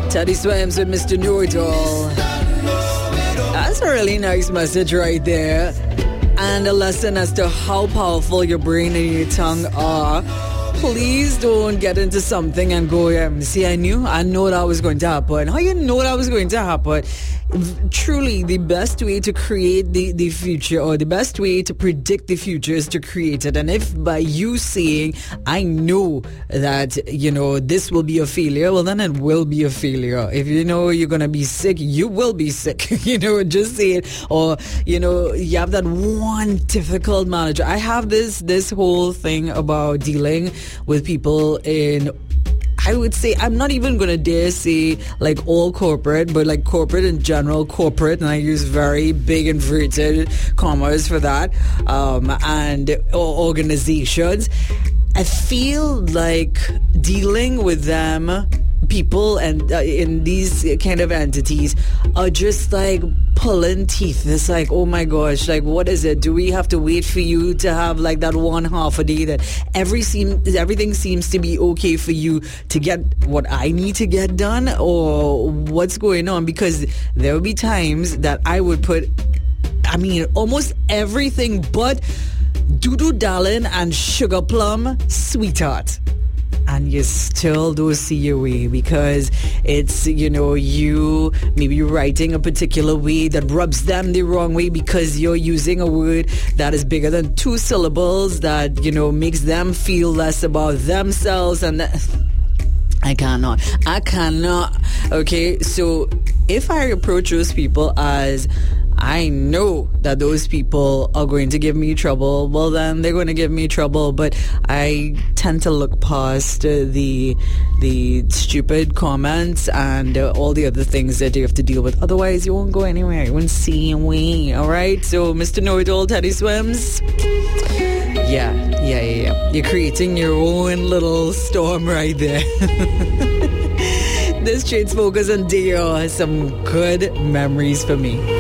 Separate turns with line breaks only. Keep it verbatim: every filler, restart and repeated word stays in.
Teddy Swims with Mister Know-It-All. That's a really nice message right there. And a lesson as to how powerful your brain and your tongue are. Please don't get into something and go, um, see, I knew, I know that was going to happen. How you know that was going to happen? Truly, the best way to create the, the future, or the best way to predict the future, is to create it. And if by you saying, I know that, you know, this will be a failure, well, then it will be a failure. If you know you're going to be sick, you will be sick. You know, just say it. Or, you know, you have that one difficult manager. I have this, this whole thing about dealing with people in, I would say, I'm not even going to dare say like all corporate, but like corporate in general, corporate, and I use very big inverted commas for that, um, and organizations. I feel like dealing with them, people and uh, in these kind of entities, are just like pulling teeth. It's like, oh my gosh, like what is it? Do we have to wait for you to have like that one half a day that every seem everything seems to be okay for you to get what I need to get done, or what's going on? Because there will be times that I would put, I mean, almost everything but doo-doo darling and sugar plum sweetheart, and you still don't see your way because it's, you know, you maybe writing a particular way that rubs them the wrong way because you're using a word that is bigger than two syllables that, you know, makes them feel less about themselves. And that, I cannot. I cannot. Okay, so if I approach those people as I know that those people are going to give me trouble, well then they're going to give me trouble. But I tend to look past uh, the the stupid comments and uh, all the other things that you have to deal with. Otherwise you won't go anywhere. You won't see your way. Alright, so Mister Know-It-All, Teddy Swims. Yeah, yeah, yeah, yeah. You're creating your own little storm right there. This Chainsmokers and Dio has some good memories for me.